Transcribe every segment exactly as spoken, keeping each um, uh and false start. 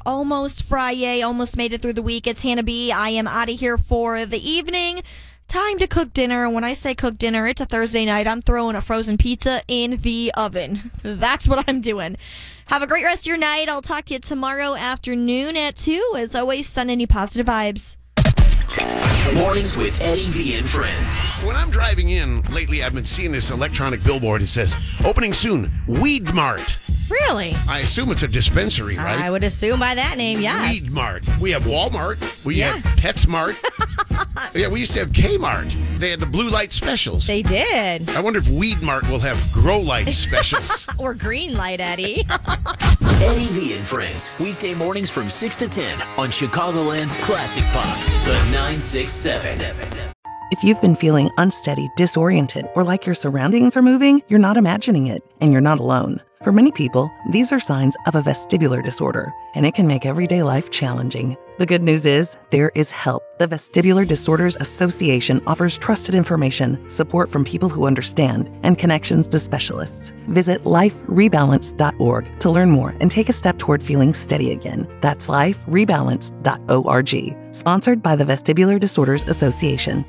almost Friday, almost made it through the week. It's Hannah B. I am out of here for the evening. Time to cook dinner. When I say cook dinner, it's a Thursday night. I'm throwing a frozen pizza in the oven. That's what I'm doing. Have a great rest of your night. I'll talk to you tomorrow afternoon at two. As always, sending you positive vibes. Mornings with Eddie V and Friends. When I'm driving in lately, I've been seeing this electronic billboard. It says, opening soon, Weed Mart. Really? I assume it's a dispensary, right? I would assume by that name, yes. Weed Mart. We have Walmart. We Yeah. have PetSmart. Yeah, we used to have Kmart. They had the blue light specials. They did. I wonder if Weed Mart will have grow light specials. Or green light, Eddie. Eddie V and Friends. Weekday mornings from six to ten on Chicagoland's Classic Pop, the nine six seven. If you've been feeling unsteady, disoriented, or like your surroundings are moving, you're not imagining it, and you're not alone. For many people, these are signs of a vestibular disorder, and it can make everyday life challenging. The good news is, there is help. The Vestibular Disorders Association offers trusted information, support from people who understand, and connections to specialists. Visit life rebalance dot org to learn more and take a step toward feeling steady again. That's life rebalance dot org. Sponsored by the Vestibular Disorders Association.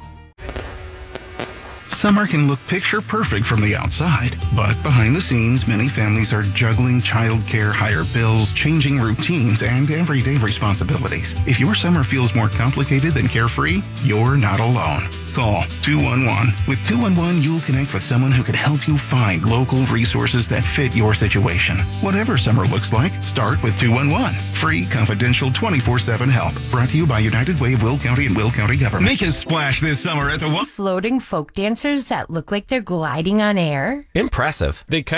Summer can look picture perfect from the outside, but behind the scenes, many families are juggling childcare, higher bills, changing routines, and everyday responsibilities. If your summer feels more complicated than carefree, you're not alone. Call two one one. With two one one, you'll connect with someone who can help you find local resources that fit your situation. Whatever summer looks like, start with two one one. Free, confidential, twenty-four seven help. Brought to you by United Way of Will County and Will County Government. Make a splash this summer at the one. Floating folk dancers that look like they're gliding on air. Impressive. They